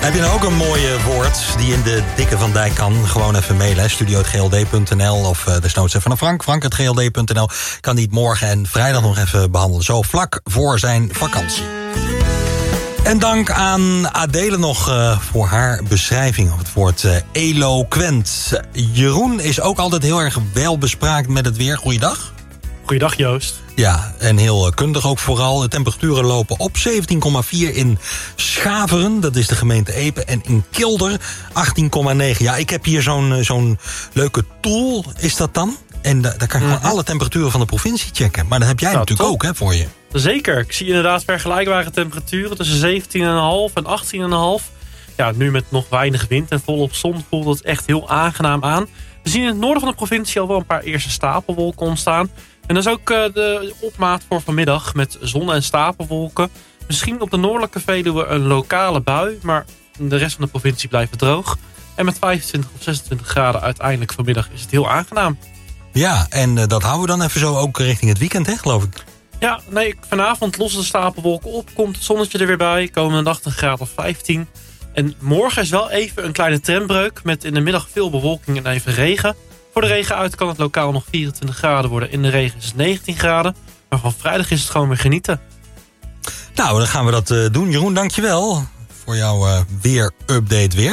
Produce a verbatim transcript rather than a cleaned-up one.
Heb je nou ook een mooi woord die in de dikke van Dijk kan? Gewoon even mailen, studio punt g l d punt n l of uh, desnoods even naar Frank, frank punt g l d punt n l. Kan die het morgen en vrijdag nog even behandelen. Zo vlak voor zijn vakantie. En dank aan Adele nog uh, voor haar beschrijving op het woord uh, eloquent. Jeroen is ook altijd heel erg welbespraakt met het weer. Goeiedag. Goeiedag Joost. Ja, en heel kundig ook vooral. De temperaturen lopen op zeventien komma vier in Schaveren, dat is de gemeente Epe. En in Kilder achttien komma negen. Ja, ik heb hier zo'n, zo'n leuke tool, is dat dan? En da- daar kan ik mm-hmm. gewoon alle temperaturen van de provincie checken. Maar dat heb jij nou, natuurlijk top. ook hè, voor je. Zeker. Ik zie inderdaad vergelijkbare temperaturen tussen zeventien komma vijf en achttien komma vijf. Ja, nu met nog weinig wind en volop zon voelt het echt heel aangenaam aan. We zien in het noorden van de provincie al wel een paar eerste stapelwolken ontstaan. En dat is ook uh, de opmaat voor vanmiddag met zon en stapelwolken. Misschien op de noordelijke Veluwe een lokale bui, maar de rest van de provincie blijft droog. En met vijfentwintig of zesentwintig graden uiteindelijk vanmiddag is het heel aangenaam. Ja, en uh, dat houden we dan even zo ook richting het weekend, hè, geloof ik? Ja, nee, vanavond lossen de stapelwolken op, komt het zonnetje er weer bij. Komende nacht een graad of vijftien. En morgen is wel even een kleine trendbreuk met in de middag veel bewolking en even regen. Voor de regen uit kan het lokaal nog vierentwintig graden worden. In de regen is het negentien graden. Maar van vrijdag is het gewoon weer genieten. Nou, dan gaan we dat uh, doen. Jeroen, dankjewel voor jouw uh, weer-update weer.